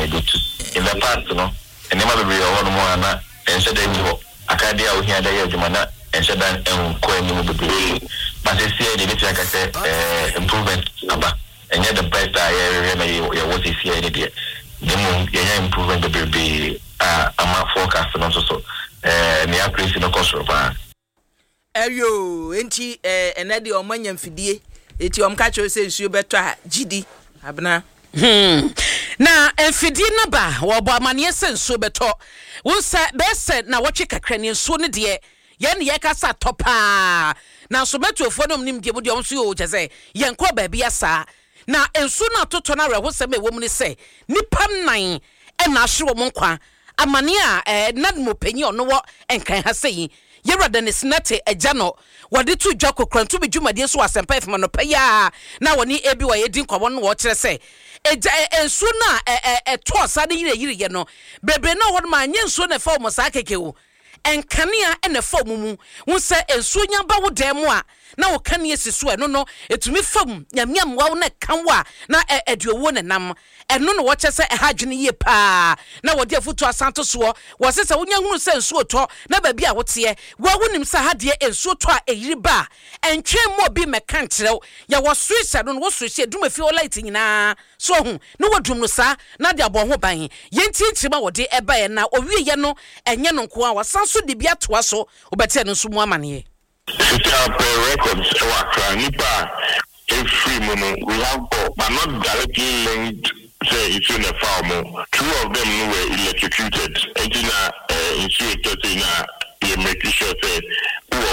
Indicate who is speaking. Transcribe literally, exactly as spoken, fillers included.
Speaker 1: go to. In the past, no, and never be a one more and said they will. Akadia we hear the Jumana and said that and coin will be. But they say they like I said improvement about and yet the best I remember what is here in the the improvement will be uh a forecast and also so uh near place in the cost of
Speaker 2: Ayo, enti eh enade o manyam fidie eti om ka cho se nsuo beto a gidi abna
Speaker 3: hmm na enfidie na ba wo bo amane se nsuo beto won se be se na wo twe kakra ne nsuo ne de ye ne ye kasa topa na so betuofo no nim de mo de om so yo chese ye nko ba bia sa na ensuo na toto na reho se me wo mu ne se nipa nan e na ahwe wo nkwa amane a eh nadmo panyi ono wo enkan ha sei Yerada ne snate ejano wade tu dwa kokrantu be dwumade so asempa efema no paya na woni ebi wa yedin kwabo no wo kire se eja ensu na eto asa ne yire yire ye no bebre na ho ma anye ensu na fa mo sa keke wo enkanea ene fa mumu wo se ensu nya ba wo dem a na wo kanea siso eno no etumi fam nyamyam wa na kanwa na eduowo ne nam eno no wo chese ehadwene ye pa na wo de afutu asanto so wo se se wo nya hunu se ensu oto na ba bi a wo te wo wonim se hade ensu oto a eyiri ba entwe mo bi meka nkyerɛw ya wo switch no wo switch eduma fi o light nyina so hu no wo dum no sa na de abɔ ho ban yenti nkyima wo de eba ye na owie ye no enye no nko a wasanso de bi atoa so obete no so mu amane
Speaker 1: City records Nipa every moment we have but not directly linked say it's in the farm. Two of them were electrocuted. Engine uh in make sure say